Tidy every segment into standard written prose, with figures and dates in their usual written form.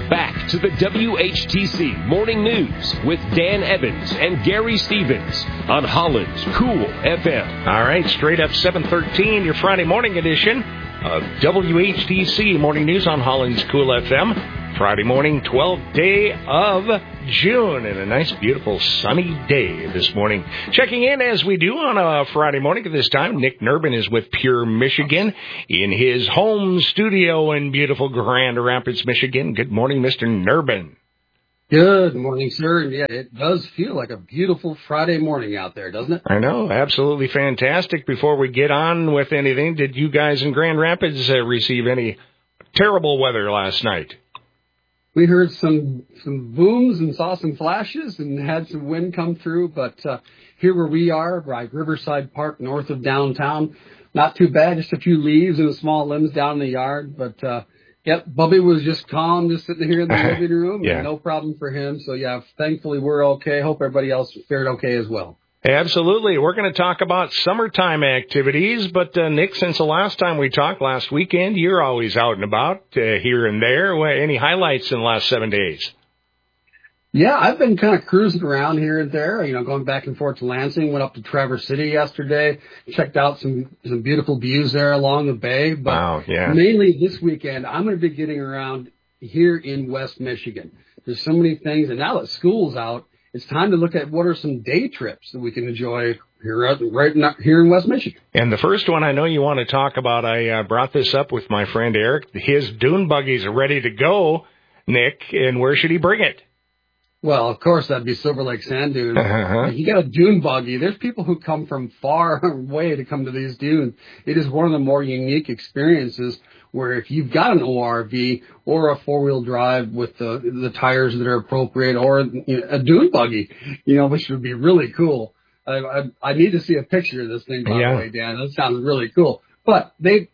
Back to the WHTC Morning News with Dan Evans and Gary Stevens on Holland's Cool FM. All right, straight up 7:13, your Friday morning edition of WHTC Morning News on Holland's Cool FM. Friday morning, 12th day of June, and a nice, beautiful, sunny day this morning. Checking in as we do on a Friday morning at this time, Nick Nurbin is with Pure Michigan in his home studio in beautiful Grand Rapids, Michigan. Good morning, Mr. Nurbin. Good morning, sir. And yeah, it does feel like a beautiful Friday morning out there, doesn't it? I know, absolutely fantastic. Before we get on with anything, did you guys in Grand Rapids receive any terrible weather last night? We heard some booms and saw some flashes and had some wind come through, but here where we are, right, Riverside Park, north of downtown, not too bad, just a few leaves and small limbs down in the yard, but yep, Bubby was just calm, just sitting here in the living room, yeah. No problem for him, so yeah, thankfully we're okay. Hope everybody else fared okay as well. Absolutely. We're going to talk about summertime activities, but Nick, since the last time we talked last weekend, you're always out and about here and there. Any highlights in the last 7 days? Yeah, I've been kind of cruising around here and there, going back and forth to Lansing, went up to Traverse City yesterday, checked out some beautiful views there along the bay. But wow, yeah. Mainly this weekend, I'm going to be getting around here in West Michigan. There's so many things, and now that school's out, it's time to look at what are some day trips that we can enjoy here in West Michigan. And the first one I know you want to talk about, I brought this up with my friend Eric. His dune buggies are ready to go, Nick, and where should he bring it? Well, of course, that'd be Silver Lake Sand Dunes. You got a dune buggy. There's people who come from far away to come to these dunes. It is one of the more unique experiences where if you've got an ORV or a four-wheel drive with the tires that are appropriate or a dune buggy, which would be really cool. I need to see a picture of this thing, by the way, Dan. That sounds really cool. But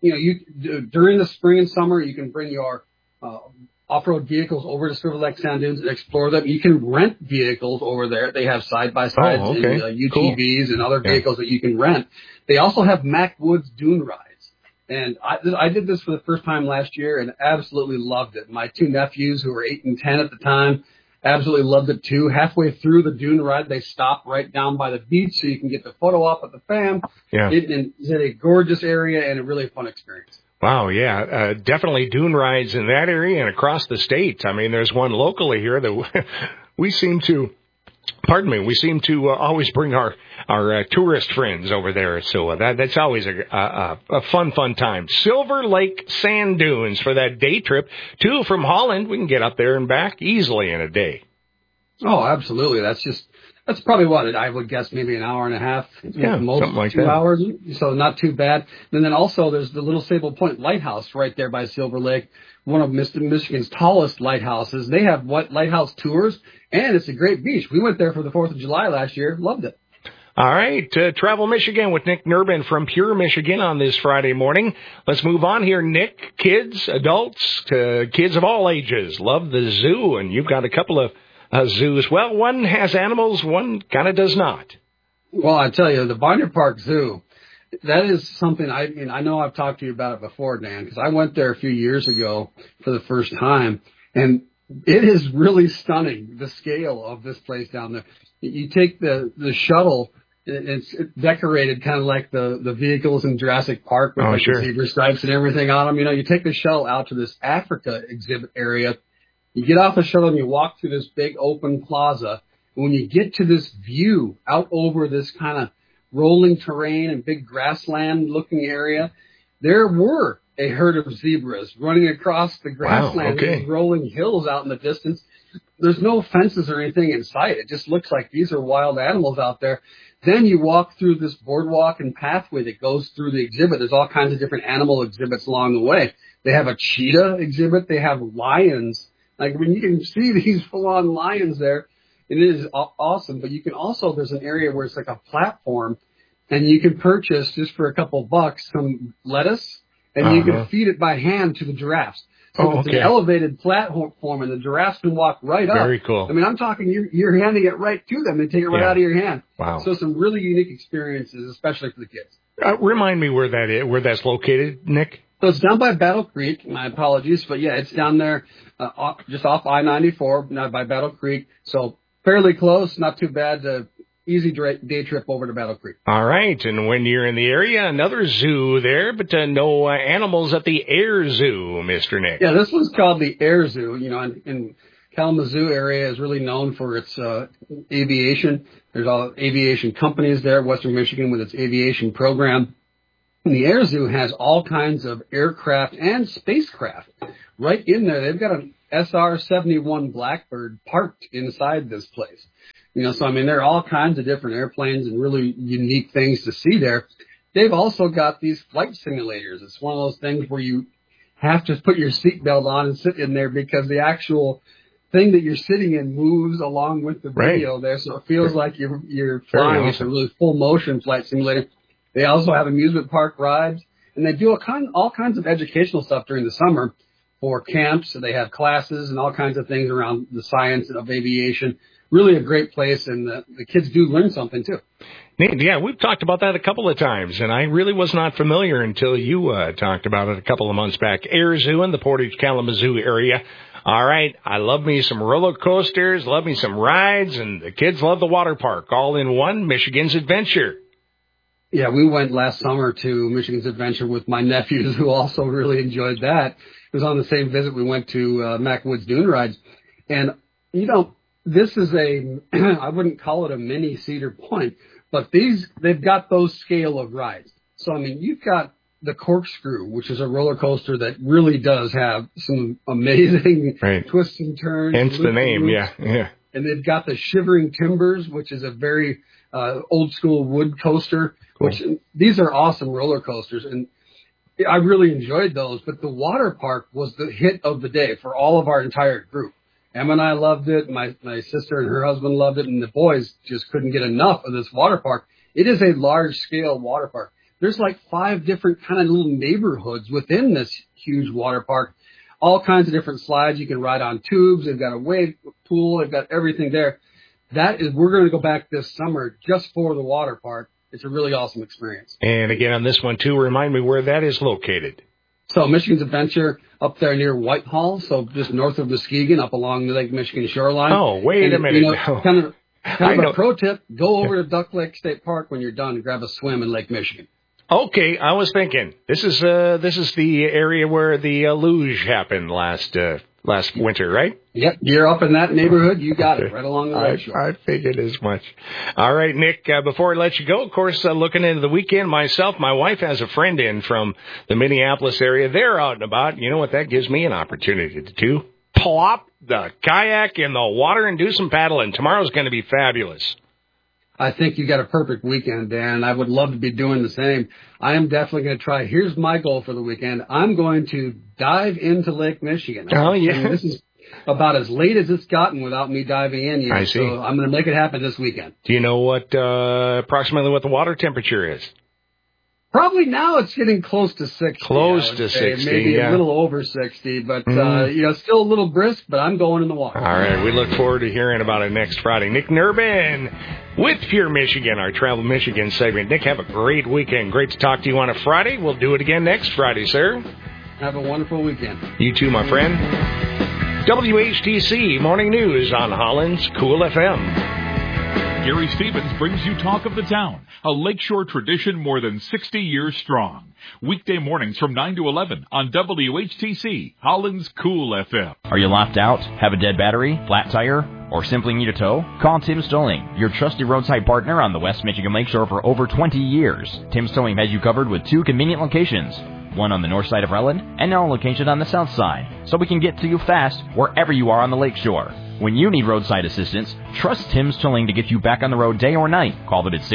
during the spring and summer, you can bring your off-road vehicles over to Silver Lake Sand Dunes and explore them. You can rent vehicles over there. They have side-by-sides and UTVs and other vehicles that you can rent. They also have Mack Woods dune rides. And I did this for the first time last year and absolutely loved it. My two nephews, who were 8 and 10 at the time, absolutely loved it too. Halfway through the dune ride, they stopped right down by the beach so you can get the photo op at the fam. Yeah. It's a gorgeous area and a really fun experience. Wow, yeah, definitely dune rides in that area and across the state. I mean, there's one locally here that we seem to always bring our tourist friends over there. So that's always a fun time. Silver Lake Sand Dunes for that day trip. 2 from Holland. We can get up there and back easily in a day. Oh, absolutely. That's probably what I would guess, maybe an hour and a half, most something like 2 that. hours. So not too bad. And then also there's the Little Sable Point Lighthouse right there by Silver Lake, one of Michigan's tallest lighthouses. They have lighthouse tours, and it's a great beach. We went there for the 4th of July last year. Loved it. All right, Travel Michigan with Nick Nurbin from Pure Michigan on this Friday morning. Let's move on here, Nick. Kids, adults, kids of all ages love the zoo, and you've got a couple of zoos. Well, one has animals, one kind of does not. Well, I tell you, the Binder Park Zoo, that is something I know I've talked to you about it before, Dan, because I went there a few years ago for the first time, and it is really stunning, the scale of this place down there. You take the shuttle, it's decorated kind of like the vehicles in Jurassic Park with the zebra stripes and everything on them. You take the shuttle out to this Africa exhibit area. You get off the shuttle and you walk through this big open plaza. And when you get to this view out over this kind of rolling terrain and big grassland looking area, there were a herd of zebras running across the grassland, these rolling hills out in the distance. There's no fences or anything in sight. It just looks like these are wild animals out there. Then you walk through this boardwalk and pathway that goes through the exhibit. There's all kinds of different animal exhibits along the way. They have a cheetah exhibit. They have lions. Like, when you can see these full-on lions there, it is awesome. But you can also, there's an area where it's like a platform, and you can purchase, just for a couple bucks, some lettuce, and you can feed it by hand to the giraffes. So it's an elevated platform, and the giraffes can walk right up. Very cool. I mean, I'm talking, you're handing it right to them. They take it right out of your hand. Wow. So some really unique experiences, especially for the kids. Remind me where that's located, Nick. So it's down by Battle Creek. My apologies, but yeah, it's down there, just off I-94, not by Battle Creek. So fairly close, not too bad. Easy day trip over to Battle Creek. All right, and when you're in the area, another zoo there, but no animals at the Air Zoo, Mr. Nick. Yeah, this one's called the Air Zoo. You know, in Kalamazoo area is really known for its aviation. There's all aviation companies there, Western Michigan with its aviation program. And the Air Zoo has all kinds of aircraft and spacecraft right in there. They've got an SR-71 Blackbird parked inside this place. You know, so I mean, there are all kinds of different airplanes and really unique things to see there. They've also got these flight simulators. It's one of those things where you have to put your seatbelt on and sit in there because the actual thing that you're sitting in moves along with the video there, so it feels like you're flying. It's a really full motion flight simulator. They also have amusement park rides, and they do all kinds of educational stuff during the summer for camps. So they have classes and all kinds of things around the science of aviation. Really a great place, and the kids do learn something, too. Yeah, we've talked about that a couple of times, and I really was not familiar until you talked about it a couple of months back. Air Zoo in the Portage, Kalamazoo area. All right, I love me some roller coasters, love me some rides, and the kids love the water park. All in one, Michigan's Adventure. Yeah, we went last summer to Michigan's Adventure with my nephews, who also really enjoyed that. It was on the same visit we went to Mac Woods Dune Rides. And, you know, this is I wouldn't call it a mini Cedar Point, but they've got those scale of rides. So, I mean, you've got the Corkscrew, which is a roller coaster that really does have some amazing twists and turns. Hence the name, yeah. And they've got the Shivering Timbers, which is a very old school wood coaster, which these are awesome roller coasters. And I really enjoyed those, but the water park was the hit of the day for all of our entire group. Emma and I loved it. My sister and her husband loved it, and the boys just couldn't get enough of this water park. It is a large-scale water park. There's like 5 different kind of little neighborhoods within this huge water park. All kinds of different slides. You can ride on tubes. They've got a wave pool. They've got everything there. We're going to go back this summer just for the water park. It's a really awesome experience. And again, on this one, too, remind me where that is located. So Michigan's Adventure up there near Whitehall, so just north of Muskegon, up along the Lake Michigan shoreline. Oh, wait a minute. You know, kind of a pro tip, go over to Duck Lake State Park when you're done and grab a swim in Lake Michigan. Okay, I was thinking, this is the area where the luge happened last winter, right? Yep, you're up in that neighborhood. You got it, right along the lake shore. I figured as much. All right, Nick, before I let you go, of course, looking into the weekend myself, my wife has a friend in from the Minneapolis area. They're out and about. You know what? That gives me an opportunity to do? Plop the kayak in the water and do some paddling. Tomorrow's going to be fabulous. I think you got a perfect weekend, Dan. I would love to be doing the same. I am definitely going to try. Here's my goal for the weekend. I'm going to dive into Lake Michigan. Oh, yeah. And this is about as late as it's gotten without me diving in yet. I see. So I'm going to make it happen this weekend. Do you know approximately what the water temperature is? Probably now it's getting close to 60. Close to 60, maybe a little over 60, but still a little brisk, but I'm going in the water. All right, we look forward to hearing about it next Friday. Nick Nerbin with Pure Michigan, our Travel Michigan segment. Nick, have a great weekend. Great to talk to you on a Friday. We'll do it again next Friday, sir. Have a wonderful weekend. You too, my friend. WHTC Morning News on Holland's Cool FM. Gary Stevens brings you Talk of the Town, a Lakeshore tradition more than 60 years strong. Weekday mornings from 9 to 11 on WHTC, Holland's Cool FM. Are you locked out, have a dead battery, flat tire, or simply need a tow? Call Tim Stolling, your trusted roadside partner on the West Michigan Lakeshore for over 20 years. Tim Stolling has you covered with 2 convenient locations, one on the north side of Rutland and now located on the south side, so we can get to you fast wherever you are on the lakeshore. When you need roadside assistance, trust Tim Stolling to get you back on the road day or night. Call them at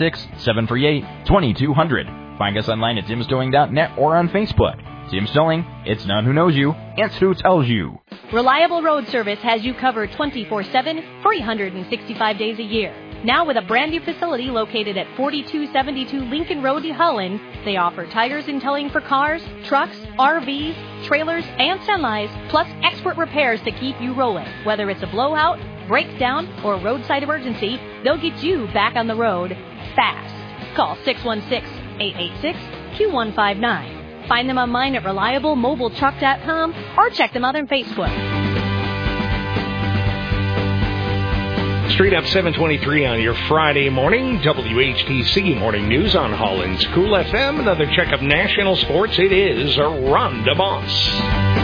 616-738-2200. Find us online at timstolling.net or on Facebook. Tim Stolling, it's not who knows you, it's who tells you. Reliable Road Service has you covered 24/7, 365 days a year. Now with a brand new facility located at 4272 Lincoln Road in Holland, they offer tires and towing for cars, trucks, RVs, trailers, and semis, plus expert repairs to keep you rolling. Whether it's a blowout, breakdown, or roadside emergency, they'll get you back on the road fast. Call 616-886-2159. Find them online at reliablemobiletruck.com or check them out on Facebook. Straight up 723 on your Friday morning. WHTC Morning News on Holland's Cool FM. Another check of national sports. It is Ron DeMoss.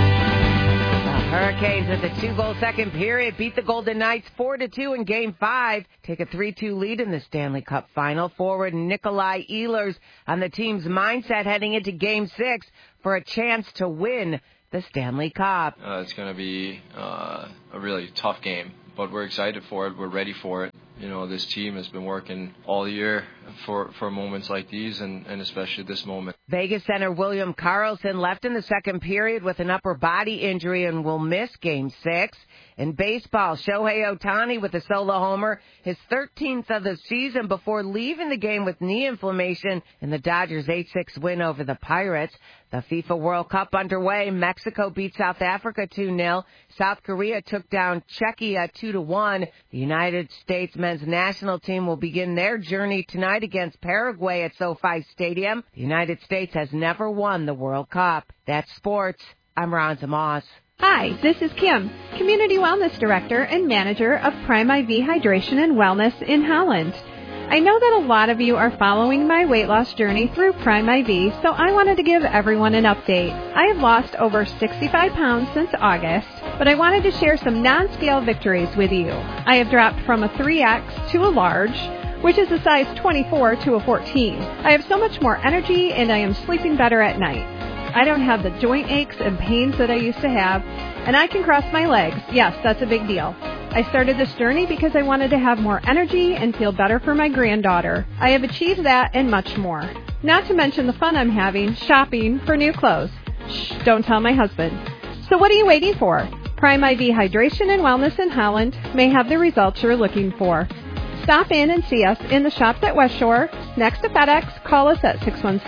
Hurricanes at the 2-goal second period beat the Golden Knights 4-2 in Game 5. Take a 3-2 lead in the Stanley Cup Final. Forward Nikolai Ehlers on the team's mindset heading into Game 6 for a chance to win the Stanley Cup. It's going to be a really tough game, but we're excited for it. We're ready for it. You know, this team has been working all year for moments like these, and especially this moment. Vegas center William Karlsson left in the second period with an upper body injury and will miss Game 6. In baseball, Shohei Ohtani with a solo homer, his 13th of the season before leaving the game with knee inflammation in the Dodgers' 8-6 win over the Pirates. The FIFA World Cup underway. Mexico beat South Africa 2-0. South Korea took down Czechia 2-1. The United States men's national team will begin their journey tonight against Paraguay at SoFi Stadium. The United States has never won the World Cup. That's sports. I'm Ron DeMoss. Hi, this is Kim, Community Wellness Director and Manager of Prime IV Hydration and Wellness in Holland. I know that a lot of you are following my weight loss journey through Prime IV, so I wanted to give everyone an update. I have lost over 65 pounds since August, but I wanted to share some non-scale victories with you. I have dropped from a 3X to a large, which is a size 24 to a 14. I have so much more energy and I am sleeping better at night. I don't have the joint aches and pains that I used to have, and I can cross my legs. Yes, that's a big deal. I started this journey because I wanted to have more energy and feel better for my granddaughter. I have achieved that and much more. Not to mention the fun I'm having shopping for new clothes. Shh, don't tell my husband. So what are you waiting for? Prime IV Hydration and Wellness in Holland may have the results you're looking for. Stop in and see us in the shops at West Shore, next to FedEx. Call us at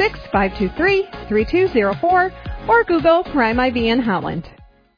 616-523-3204 or Google Prime IV in Holland.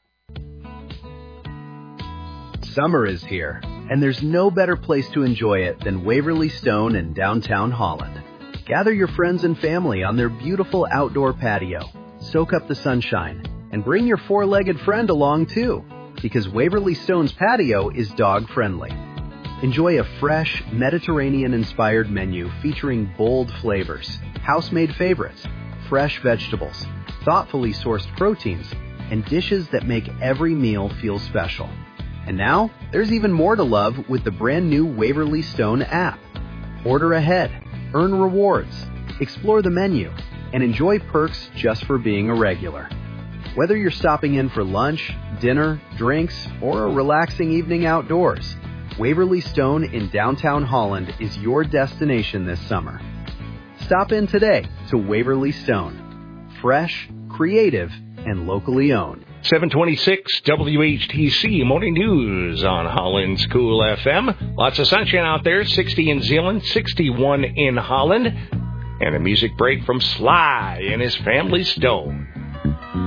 Summer is here, and there's no better place to enjoy it than Waverly Stone in downtown Holland. Gather your friends and family on their beautiful outdoor patio. Soak up the sunshine, and bring your four-legged friend along too, because Waverly Stone's patio is dog-friendly. Enjoy a fresh, Mediterranean-inspired menu featuring bold flavors, house-made favorites, fresh vegetables, thoughtfully sourced proteins, and dishes that make every meal feel special. And now, there's even more to love with the brand new Waverly Stone app. Order ahead, earn rewards, explore the menu, and enjoy perks just for being a regular. Whether you're stopping in for lunch, dinner, drinks, or a relaxing evening outdoors, Waverly Stone in downtown Holland is your destination this summer. Stop in today to Waverly Stone. Fresh, creative, and locally owned. 726 WHTC Morning News on Holland's Cool FM. Lots of sunshine out there. 60 in Zeeland, 61 in Holland. And a music break from Sly and his Family Stone.